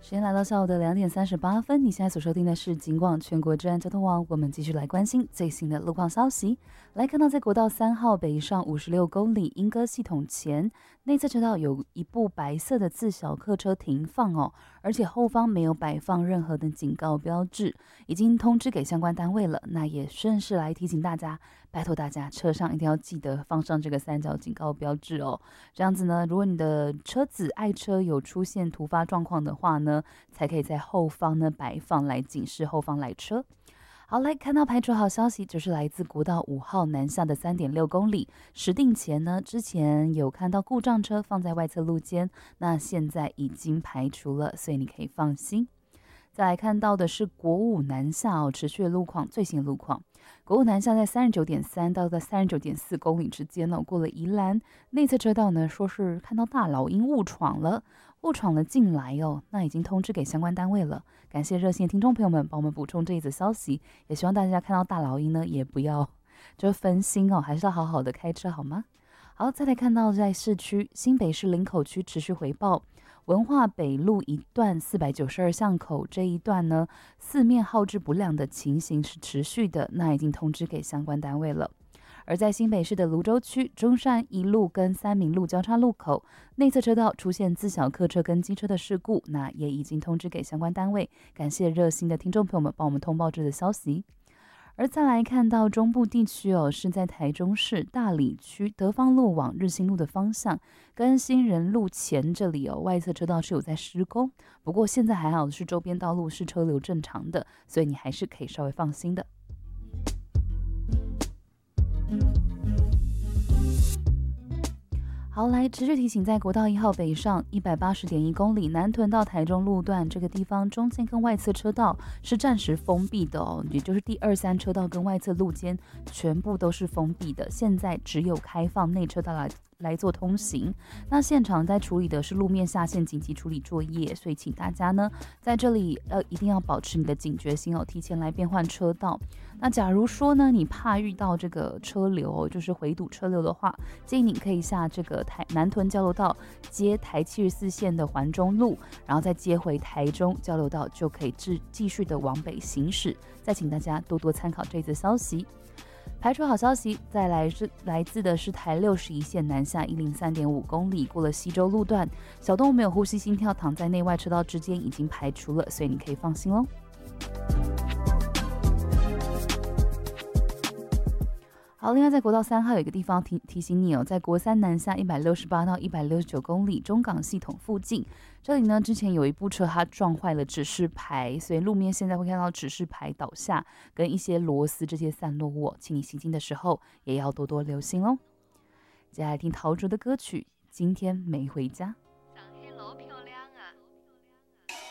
时间来到下午的2点38分，你现在所收听的是警广全国治安交通网，我们继续来关心最新的路况消息。来看到在国道3号北上56公里莺歌系统前内侧车道有一部白色的自小客车停放哦，而且后方没有摆放任何的警告标志，已经通知给相关单位了。那也顺势来提醒大家，拜托大家车上一定要记得放上这个三角警告标志哦。这样子呢，如果你的车子爱车有出现突发状况的话呢，才可以在后方呢摆放来警示后方来车。好，来看到排除好消息，就是来自国道5号南下的3.6公里，石碇前呢，之前有看到故障车放在外侧路肩，那现在已经排除了，所以你可以放心。再来看到的是国五南下哦，持续的路况，最新的路况。国五南下在39.3到39.4公里之间哦，过了宜兰内侧车道呢，说是看到大老鹰误闯了进来哦，那已经通知给相关单位了。感谢热线听众朋友们帮我们补充这一则消息，也希望大家看到大老鹰呢，也不要就分心哦，还是要好好的开车好吗？好，再来看到在市区新北市林口区持续回报，文化北路一段492巷口这一段呢，四面号志不亮的情形是持续的，那已经通知给相关单位了。而在新北市的芦洲区中山一路跟三民路交叉路口内侧车道出现自小客车跟机车的事故，那也已经通知给相关单位，感谢热心的听众朋友们帮我们通报这个消息。而再来看到中部地区哦，是在台中市大里区德芳路往日新路的方向，跟新仁路前这里哦，外侧车道是有在施工，不过现在还好是周边道路是车流正常的，所以你还是可以稍微放心的。好，来持续提醒，在国道1号北上180.1公里南屯到台中路段这个地方，中间跟外侧车道是暂时封闭的哦，也就是第2、3车道跟外侧路肩全部都是封闭的，现在只有开放内车道来做通行。那现场在处理的是路面下陷紧急处理作业，所以请大家呢在这里一定要保持你的警觉心哦，提前来变换车道。那假如说呢你怕遇到这个车流哦，就是回堵车流的话，建议你可以下这个南屯交流道接台74线的环中路，然后再接回台中交流道，就可以继续的往北行驶。再请大家多多参考这则消息。排除好消息，再来是来自的是台61线南下103.5公里，过了西周路段，小动物没有呼吸心跳，躺在内外车道之间已经排除了，所以你可以放心咯。好，另外在国道3号有一个地方提醒你哦，在国3南下168到169公里中港系统附近，这里呢之前有一部车它撞坏了指示牌，所以路面现在会看到指示牌倒下跟一些螺丝这些散落物，请你行进的时候也要多多留心哦。接下来听陶喆的歌曲《今天没回家》。